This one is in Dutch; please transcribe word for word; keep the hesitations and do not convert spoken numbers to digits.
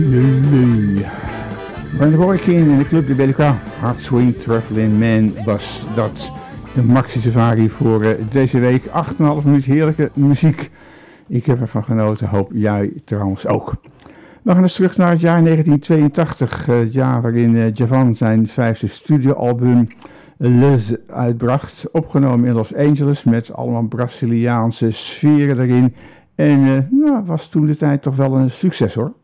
Van Roy King in de Club de Belgica, Hard Swing Traveling Man was dat. De Maxi Safari voor uh, deze week. acht komma vijf minuut heerlijke muziek. Ik heb ervan genoten, hoop jij trouwens ook. We gaan eens terug naar het jaar negentien tweeëntachtig. Uh, het jaar waarin uh, Djavan zijn vijfde studioalbum Les uitbracht. Opgenomen in Los Angeles met allemaal Braziliaanse sferen erin. En uh, nou, was toen de tijd toch wel een succes hoor.